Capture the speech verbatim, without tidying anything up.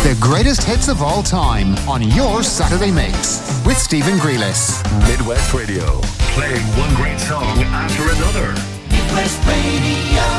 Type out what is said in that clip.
The greatest hits of all time on your Saturday Mix with Stephen Grealis. Midwest Radio, playing one great song after another. Midwest Radio.